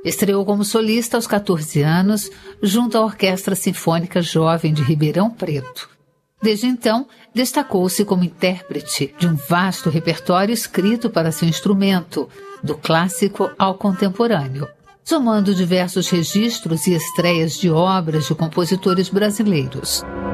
Estreou como solista aos 14 anos, junto à Orquestra Sinfônica Jovem de Ribeirão Preto. Desde então, destacou-se como intérprete de um vasto repertório escrito para seu instrumento, do clássico ao contemporâneo, somando diversos registros e estreias de obras de compositores brasileiros.